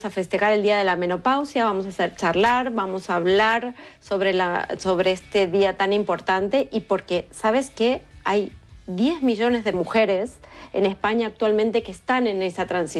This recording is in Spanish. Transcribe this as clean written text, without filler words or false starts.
a festejar el día de la menopausia, vamos a hacer charlar, vamos a hablar sobre este día tan importante y porque, ¿sabes qué? Hay 10 millones de mujeres en España actualmente que están en esa transición.